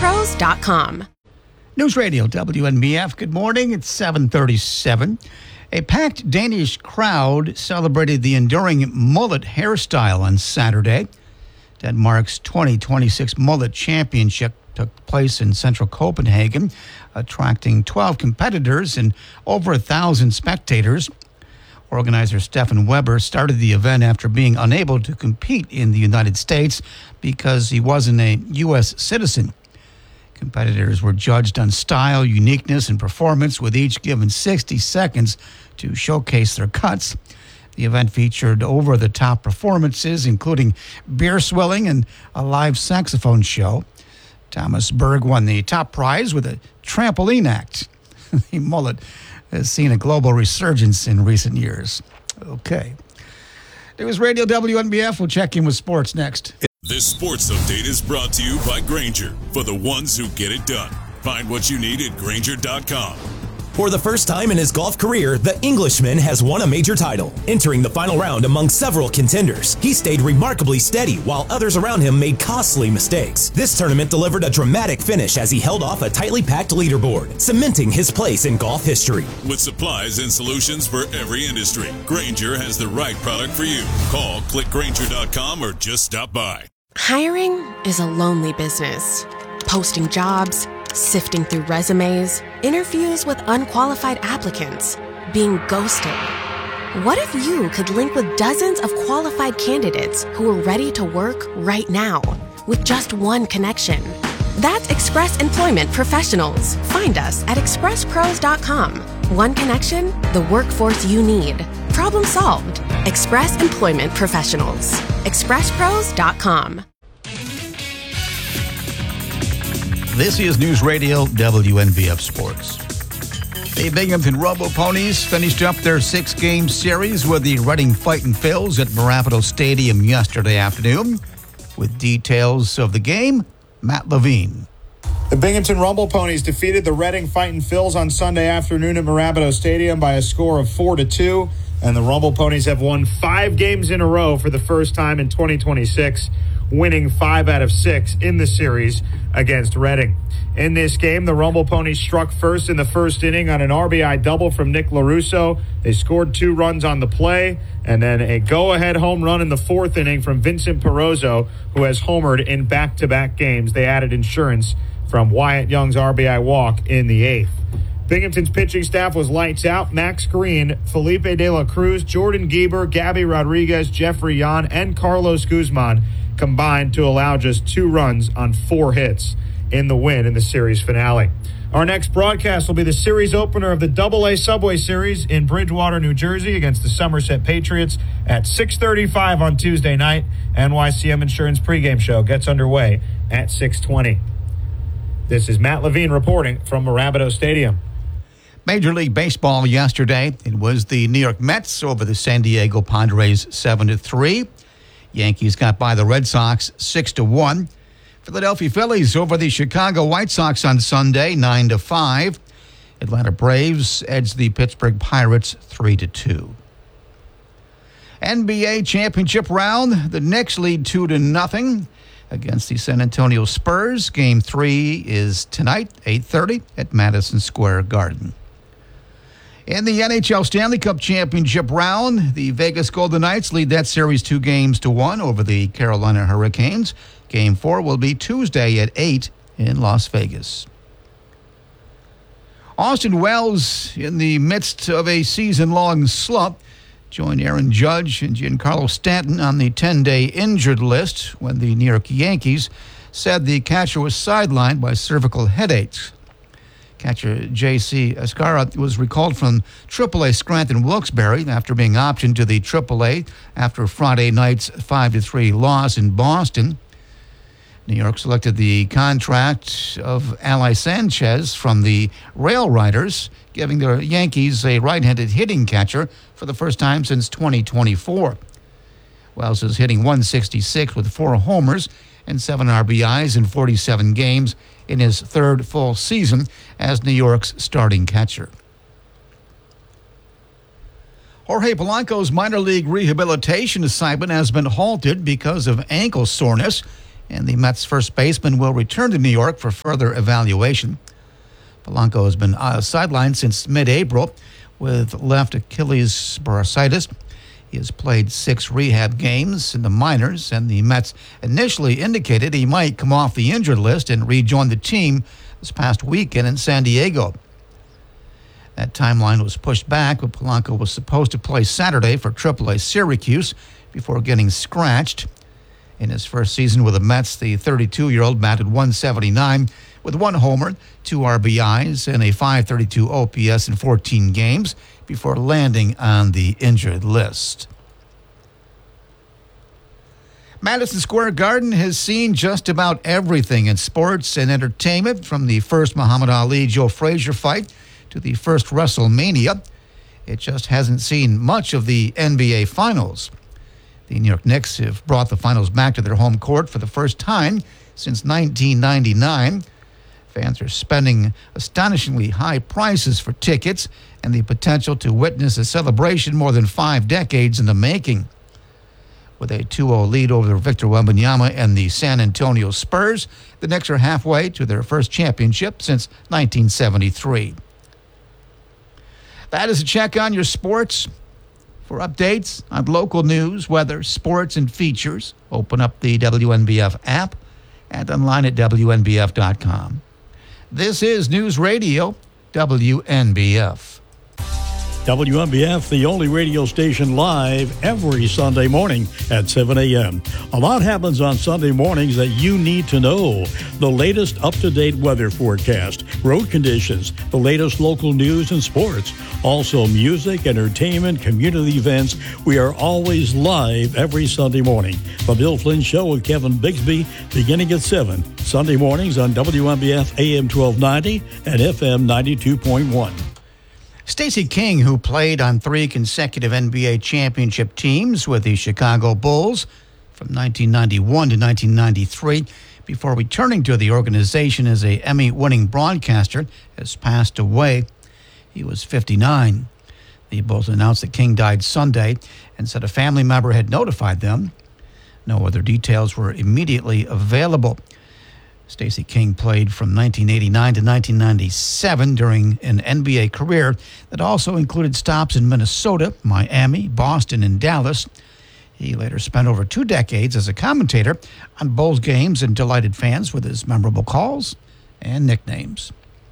ExpressPros.com. News Radio WNBF. Good morning. It's 7:37. A packed Danish crowd celebrated the enduring mullet hairstyle on Saturday. Denmark's 2026 Mullet Championship took place in central Copenhagen, attracting 12 competitors and over 1,000 spectators. Organizer Stefan Weber started the event after being unable to compete in the United States because he wasn't a U.S. citizen. Competitors were judged on style, uniqueness, and performance, with each given 60 seconds to showcase their cuts. The event featured over-the-top performances, including beer swilling and a live saxophone show. Thomas Berg won the top prize with a trampoline act. The mullet has seen a global resurgence in recent years. Okay. News Radio WNBF. We'll check in with sports next. This sports update is brought to you by Grainger, for the ones who get it done. Find what you need at Grainger.com. For the first time in his golf career, the Englishman has won a major title. Entering the final round among several contenders, he stayed remarkably steady while others around him made costly mistakes. This tournament delivered a dramatic finish as he held off a tightly packed leaderboard, cementing his place in golf history. With supplies and solutions for every industry, Grainger has the right product for you. Call, click Grainger.com, or just stop by. Hiring is a lonely business. Posting jobs, sifting through resumes, interviews with unqualified applicants, being ghosted. What if you could link with dozens of qualified candidates who are ready to work right now with just one connection? That's Express Employment Professionals. Find us at ExpressPros.com. One connection, the workforce you need. Problem solved. Express Employment Professionals. ExpressPros.com. This is News Radio WNBF Sports. The Binghamton Rumble Ponies finished up their 6-game series with the Reading Fightin' Phils at Marabito Stadium yesterday afternoon. With details of the game, Matt Levine. The Binghamton Rumble Ponies defeated the Reading Fightin' Phils on Sunday afternoon at Marabito Stadium by a score of 4-2. And the Rumble Ponies have won 5 games in a row for the first time in 2026, winning 5 out of 6 in the series against Reading. In this game, the Rumble Ponies struck first in the first inning on an RBI double from Nick LaRusso. They scored 2 runs on the play, and then a go-ahead home run in the 4th inning from Vincent Perozzo, who has homered in back-to-back games. They added insurance from Wyatt Young's RBI walk in the 8th. Binghamton's pitching staff was lights out. Max Green, Felipe De La Cruz, Jordan Gieber, Gabby Rodriguez, Jeffrey Yan, and Carlos Guzman combined to allow just 2 runs on 4 hits in the win in the series finale. Our next broadcast will be the series opener of the AA Subway Series in Bridgewater, New Jersey against the Somerset Patriots at 6:35 on Tuesday night. NYCM Insurance pregame show gets underway at 6:20. This is Matt Levine reporting from Marabito Stadium. Major League Baseball yesterday. It was the New York Mets over the San Diego Padres 7-3. Yankees got by the Red Sox 6-1. Philadelphia Phillies over the Chicago White Sox on Sunday 9-5. Atlanta Braves edged the Pittsburgh Pirates 3-2. NBA championship round. The Knicks lead 2-0 against the San Antonio Spurs. Game 3 is tonight, 8:30 at Madison Square Garden. In the NHL Stanley Cup Championship round, the Vegas Golden Knights lead that series 2-1 over the Carolina Hurricanes. Game 4 will be Tuesday at 8 in Las Vegas. Austin Wells, in the midst of a season-long slump, joined Aaron Judge and Giancarlo Stanton on the 10-day injured list when the New York Yankees said the catcher was sidelined by cervical headaches. Catcher J.C. Escarra was recalled from AAA Scranton Wilkes-Barre after being optioned to the AAA after Friday night's 5-3 loss in Boston. New York selected the contract of Ali Sanchez from the Rail Riders, giving the Yankees a right-handed hitting catcher for the first time since 2024. Wells is hitting .166 with 4 homers and 7 RBIs in 47 games in his 3rd full season as New York's starting catcher. Jorge Polanco's minor league rehabilitation assignment has been halted because of ankle soreness. and the Mets first baseman will return to New York for further evaluation. Polanco has been sidelined since mid-April with left Achilles bursitis. He has played 6 rehab games in the minors, and the Mets initially indicated he might come off the injured list and rejoin the team this past weekend in San Diego. That timeline was pushed back, but Polanco was supposed to play Saturday for AAA Syracuse before getting scratched. In his first season with the Mets, the 32-year-old batted .179 with 1 homer, 2 RBIs, and a .532 OPS in 14 games before landing on the injured list. Madison Square Garden has seen just about everything in sports and entertainment, from the first Muhammad Ali-Joe Frazier fight to the first WrestleMania. It just hasn't seen much of the NBA Finals. The New York Knicks have brought the finals back to their home court for the first time since 1999. Fans are spending astonishingly high prices for tickets and the potential to witness a celebration more than 5 decades in the making. With a 2-0 lead over Victor Wembanyama and the San Antonio Spurs, the Knicks are halfway to their first championship since 1973. That is a check on your sports. For updates on local news, weather, sports, and features, open up the WNBF app and online at WNBF.com. This is News Radio WNBF. WNBF, the only radio station live every Sunday morning at 7 a.m. A lot happens on Sunday mornings that you need to know. The latest up-to-date weather forecast, road conditions, the latest local news and sports. Also music, entertainment, community events. We are always live every Sunday morning. The Bill Flynn Show with Kevin Bigsby beginning at 7. Sunday mornings on WNBF AM 1290 and FM 92.1. Stacey King, who played on 3 consecutive NBA championship teams with the Chicago Bulls from 1991 to 1993, before returning to the organization as an Emmy-winning broadcaster, has passed away. He was 59. The Bulls announced that King died Sunday and said a family member had notified them. No other details were immediately available. Stacey King played from 1989 to 1997 during an NBA career that also included stops in Minnesota, Miami, Boston, and Dallas. He later spent over 2 decades as a commentator on Bulls games and delighted fans with his memorable calls and nicknames.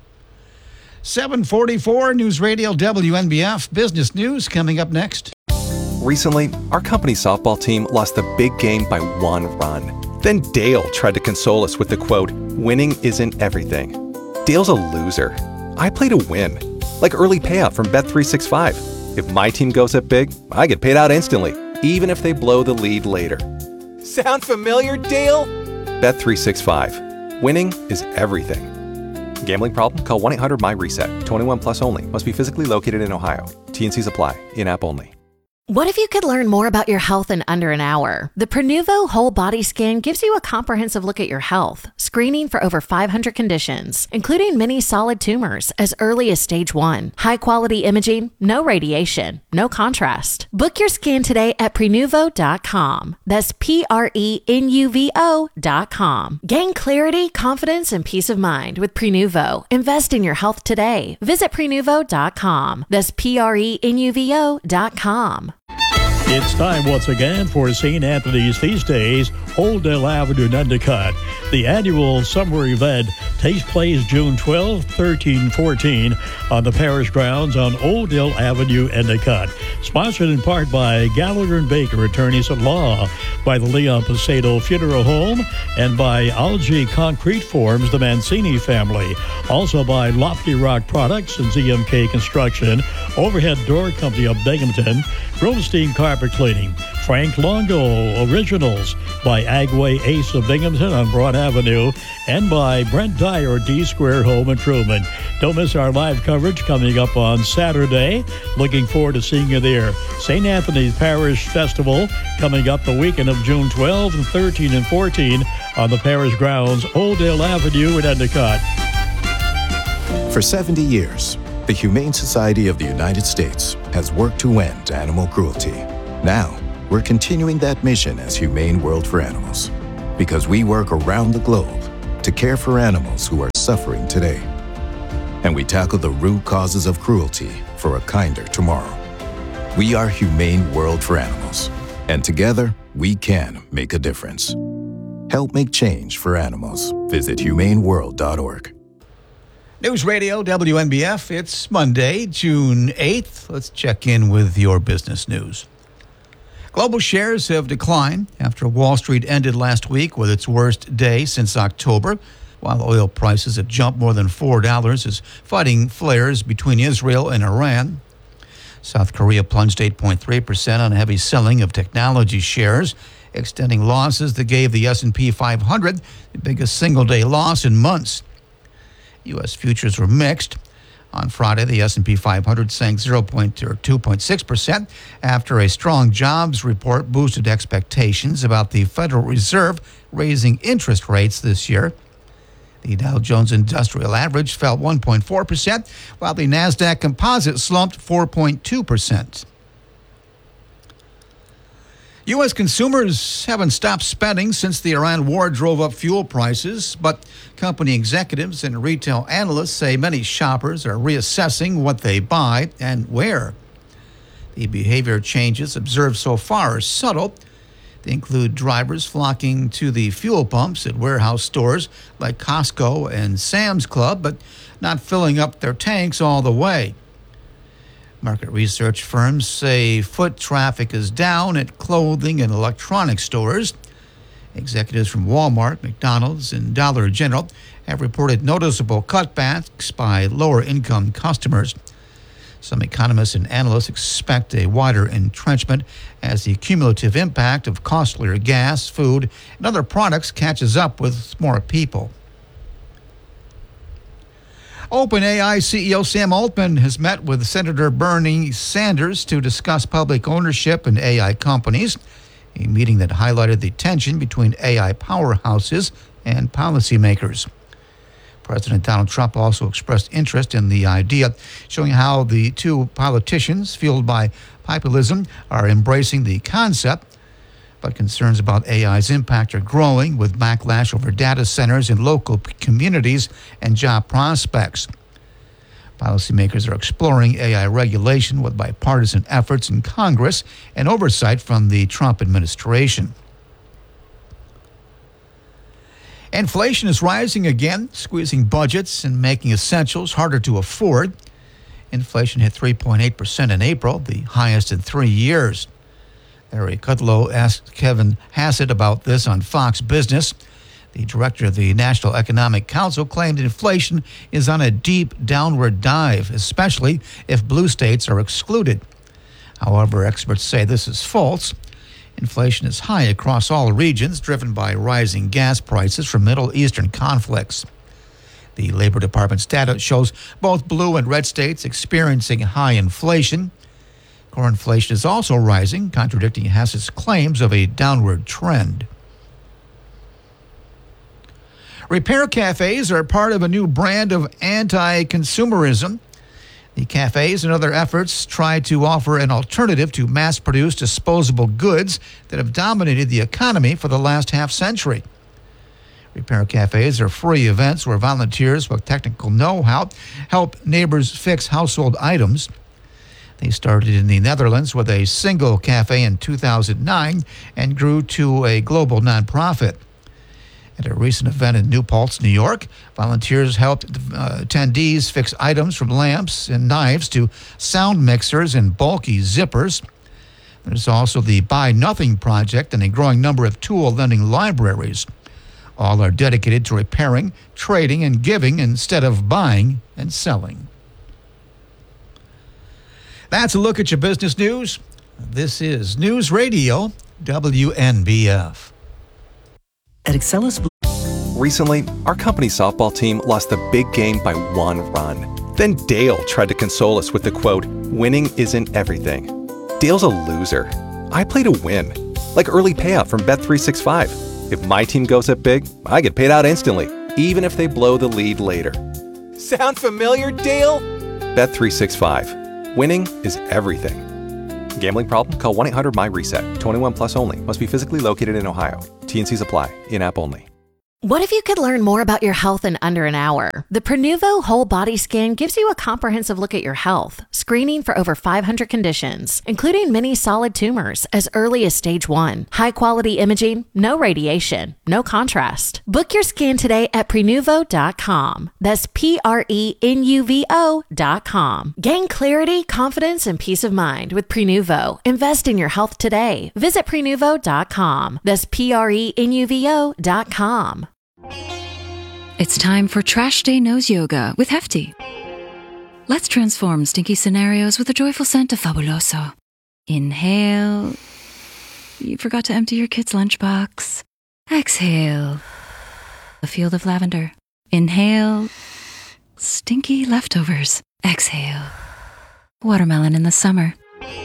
744 News Radio WNBF Business News coming up next. Recently, our company's softball team lost the big game by 1 run. Then Dale tried to console us with the quote, "Winning isn't everything." Dale's a loser. I play to win. Like early payout from Bet365. If my team goes up big, I get paid out instantly, even if they blow the lead later. Sound familiar, Dale? Bet365. Winning is everything. Gambling problem? Call 1-800-MY-RESET. 21 plus only. Must be physically located in Ohio. T&Cs apply. In-app only. What if you could learn more about your health in under an hour? The Prenuvo Whole Body Scan gives you a comprehensive look at your health, screening for over 500 conditions, including many solid tumors as early as stage 1. High-quality imaging, no radiation, no contrast. Book your scan today at Prenuvo.com. That's Prenuvo.com. Gain clarity, confidence, and peace of mind with Prenuvo. Invest in your health today. Visit Prenuvo.com. That's Prenuvo.com. It's time once again for St. Anthony's Feast Days, Oakdale Avenue in Endicott. The annual summer event takes place June 12, 13, 14 on the parish grounds on Oakdale Avenue, Endicott. Sponsored in part by Gallagher & Baker, attorneys at law, by the Leon Pasado Funeral Home, and by Algae Concrete Forms, the Mancini family. Also by Lofty Rock Products and ZMK Construction, Overhead Door Company of Binghamton, Grillstein Carpet Cleaning, Frank Longo Originals, by Agway Ace of Binghamton on Broad Avenue, and by Brent Dyer D Square Home Improvement. Don't miss our live coverage coming up on Saturday. Looking forward to seeing you there. St. Anthony's Parish Festival coming up the weekend of June 12 and 13 and 14 on the parish grounds, Oakdale Avenue in Endicott. For 70 years, the Humane Society of the United States has worked to end animal cruelty. Now, we're continuing that mission as Humane World for Animals, because we work around the globe to care for animals who are suffering today. And we tackle the root causes of cruelty for a kinder tomorrow. We are Humane World for Animals, and together we can make a difference. Help make change for animals. Visit humaneworld.org. News Radio WNBF. It's Monday, June 8th. Let's check in with your business news. Global shares have declined after Wall Street ended last week with its worst day since October, while oil prices have jumped more than $4 as fighting flares between Israel and Iran. South Korea plunged 8.3% on heavy selling of technology shares, extending losses that gave the S&P 500 the biggest single-day loss in months. U.S. futures were mixed. On Friday, the S&P 500 sank 2.6% after a strong jobs report boosted expectations about the Federal Reserve raising interest rates this year. The Dow Jones Industrial Average fell 1.4%, while the NASDAQ Composite slumped 4.2%. U.S. consumers haven't stopped spending since the Iran war drove up fuel prices, but company executives and retail analysts say many shoppers are reassessing what they buy and where. The behavior changes observed so far are subtle. They include drivers flocking to the fuel pumps at warehouse stores like Costco and Sam's Club, but not filling up their tanks all the way. Market research firms say foot traffic is down at clothing and electronics stores. Executives from Walmart, McDonald's, and Dollar General have reported noticeable cutbacks by lower-income customers. Some economists and analysts expect a wider entrenchment as the cumulative impact of costlier gas, food, and other products catches up with more people. OpenAI CEO Sam Altman has met with Senator Bernie Sanders to discuss public ownership in AI companies, a meeting that highlighted the tension between AI powerhouses and policymakers. President Donald Trump also expressed interest in the idea, showing how the two politicians, fueled by populism, are embracing the concept. But concerns about AI's impact are growing, with backlash over data centers in local communities and job prospects. Policymakers are exploring AI regulation with bipartisan efforts in Congress and oversight from the Trump administration. Inflation is rising again, squeezing budgets and making essentials harder to afford. Inflation hit 3.8% in April, the highest in 3 years. Larry Kudlow asked Kevin Hassett about this on Fox Business. The director of the National Economic Council claimed inflation is on a deep downward dive, especially if blue states are excluded. However, experts say this is false. Inflation is high across all regions, driven by rising gas prices from Middle Eastern conflicts. The Labor Department's data shows both blue and red states experiencing high inflation. Core inflation is also rising, contradicting Hassett's claims of a downward trend. Repair cafes are part of a new brand of anti-consumerism. The cafes and other efforts try to offer an alternative to mass-produced disposable goods that have dominated the economy for the last half-century. Repair cafes are free events where volunteers with technical know-how help neighbors fix household items. They started in the Netherlands with a single cafe in 2009 and grew to a global nonprofit. At a recent event in New Paltz, New York, volunteers helped attendees fix items from lamps and knives to sound mixers and bulky zippers. There's also the Buy Nothing Project and a growing number of tool lending libraries. All are dedicated to repairing, trading, and giving instead of buying and selling. That's a look at your business news. This is News Radio WNBF. At Excellus. Recently, our company softball team lost the big game by 1 run. Then Dale tried to console us with the quote, "Winning isn't everything." Dale's a loser. I play to win, like early payout from Bet365. If my team goes up big, I get paid out instantly, even if they blow the lead later. Sound familiar, Dale? Bet365. Winning is everything. Gambling problem? Call 1-800-MY-RESET. 21 plus only. Must be physically located in Ohio. T&Cs apply. In-app only. What if you could learn more about your health in under an hour? The Prenuvo Whole Body Scan gives you a comprehensive look at your health, screening for over 500 conditions, including many solid tumors as early as stage 1. High-quality imaging, no radiation, no contrast. Book your scan today at Prenuvo.com. That's Prenuvo.com. Gain clarity, confidence, and peace of mind with Prenuvo. Invest in your health today. Visit Prenuvo.com. That's Prenuvo.com. It's time for Trash Day Nose Yoga with Hefty. Let's transform stinky scenarios with a joyful scent of Fabuloso. Inhale. You forgot to empty your kid's lunchbox. Exhale. A field of lavender. Inhale. Stinky leftovers. Exhale. Watermelon in the summer.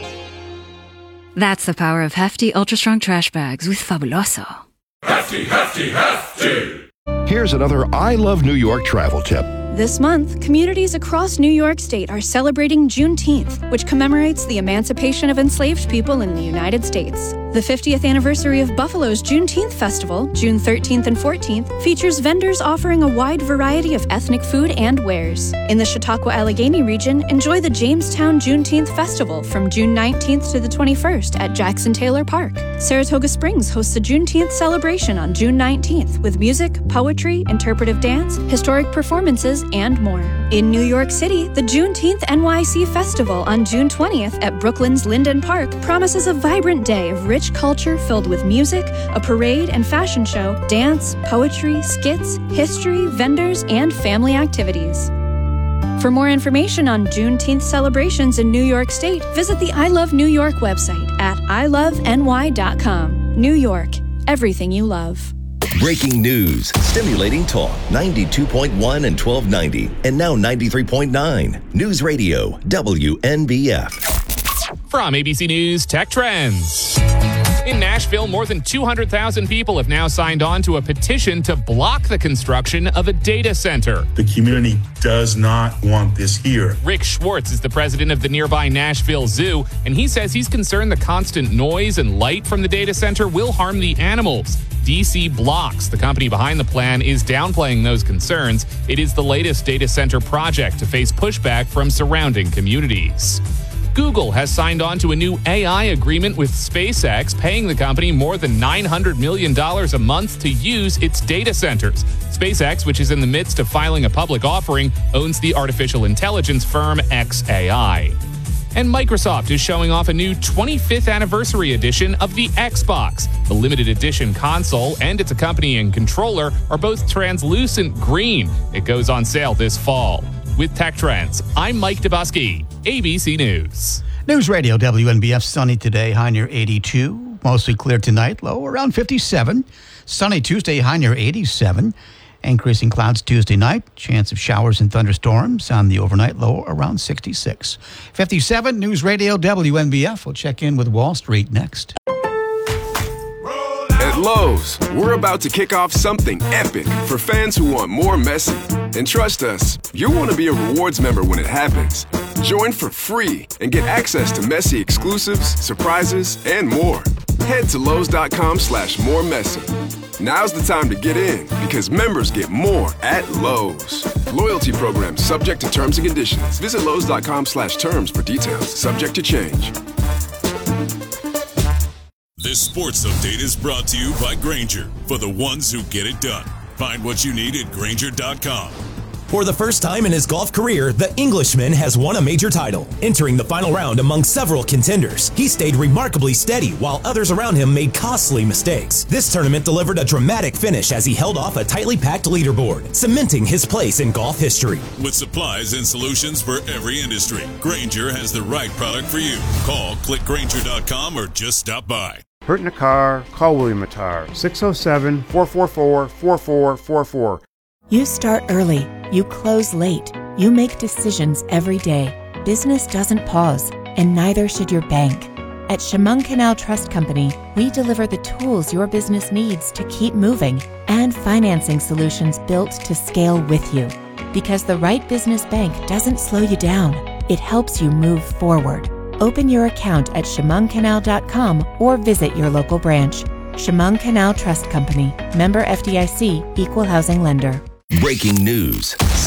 That's the power of Hefty Ultra Strong Trash Bags with Fabuloso. Hefty, hefty, hefty! Here's another I Love New York travel tip. This month, communities across New York State are celebrating Juneteenth, which commemorates the emancipation of enslaved people in the United States. The 50th anniversary of Buffalo's Juneteenth Festival, June 13th and 14th, features vendors offering a wide variety of ethnic food and wares. In the Chautauqua-Allegheny region, enjoy the Jamestown Juneteenth Festival from June 19th to the 21st at Jackson Taylor Park. Saratoga Springs hosts a Juneteenth celebration on June 19th with music, poetry, interpretive dance, historic performances, and more. In New York City, the Juneteenth NYC Festival on June 20th at Brooklyn's Linden Park promises a vibrant day of rich culture filled with music, a parade and fashion show, dance, poetry, skits, history, vendors, and family activities. For more information on Juneteenth celebrations in New York State, visit the I Love New York website at iloveny.com. New York, everything you love. Breaking news, stimulating talk, 92.1 and 1290, and now 93.9. News Radio, WNBF. From ABC News Tech Trends. In Nashville, more than 200,000 people have now signed on to a petition to block the construction of a data center. The community does not want this here. Rick Schwartz is the president of the nearby Nashville Zoo, and he says he's concerned the constant noise and light from the data center will harm the animals. DC Blocks, the company behind the plan, is downplaying those concerns. It is the latest data center project to face pushback from surrounding communities. Google has signed on to a new AI agreement with SpaceX, paying the company more than $900 million a month to use its data centers. SpaceX, which is in the midst of filing a public offering, owns the artificial intelligence firm xAI. And Microsoft is showing off a new 25th anniversary edition of the Xbox. The limited edition console and its accompanying controller are both translucent green. It goes on sale this fall. With Tech Trends, I'm Mike Dubusky, ABC News. News Radio WNBF, sunny today, high near 82. Mostly clear tonight, low around 57. Sunny Tuesday, high near 87. Increasing clouds Tuesday night. Chance of showers and thunderstorms on the overnight, low around 66. 57, News Radio WNBF. We'll check in with Wall Street next. At Lowe's, we're about to kick off something epic for fans who want more Messi. And trust us, you'll want to be a rewards member when it happens. Join for free and get access to Messi exclusives, surprises, and more. Head to Lowe's.com/moremessy. Now's the time to get in because members get more at Lowe's. Loyalty program subject to terms and conditions. Visit Lowe's.com/terms for details. Subject to change. This sports update is brought to you by Grainger, for the ones who get it done. Find what you need at Grainger.com. For the first time in his golf career, the Englishman has won a major title. Entering the final round among several contenders, he stayed remarkably steady while others around him made costly mistakes. This tournament delivered a dramatic finish as he held off a tightly packed leaderboard, cementing his place in golf history. With supplies and solutions for every industry, Grainger has the right product for you. Call, click Grainger.com, or just stop by. Hurt in a car? Call William Attar, 607-444-4444. You start early, you close late, you make decisions every day. Business doesn't pause, and neither should your bank. At Chemung Canal Trust Company, we deliver the tools your business needs to keep moving and financing solutions built to scale with you. Because the right business bank doesn't slow you down, it helps you move forward. Open your account at chemungcanal.com or visit your local branch. Chemung Canal Trust Company. Member FDIC, Equal Housing Lender. Breaking news.